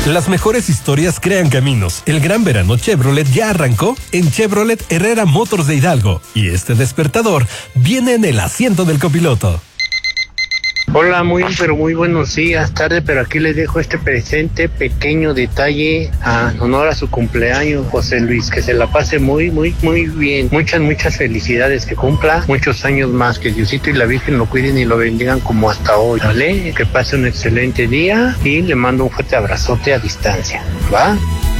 Las mejores historias crean caminos. El gran verano Chevrolet ya arrancó en Chevrolet Herrera Motors de Hidalgo. Y este despertador viene en el asiento del copiloto. Hola, muy buenos días, tarde, pero aquí les dejo este presente, pequeño detalle a honor a su cumpleaños, José Luis, que se la pase muy bien, muchas felicidades, que cumpla muchos años más, que Diosito y la Virgen lo cuiden y lo bendigan como hasta hoy, ¿vale? Que pase un excelente día y le mando un fuerte abrazote a distancia, ¿va?